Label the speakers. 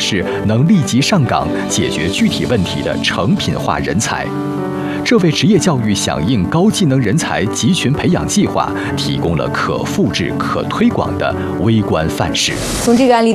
Speaker 1: 是能立即上岗解决具体问题的成品化人才。这为职业教育响应高技能人才集群培养计划提供了可复制、可推广的微观范式。
Speaker 2: 从这个案例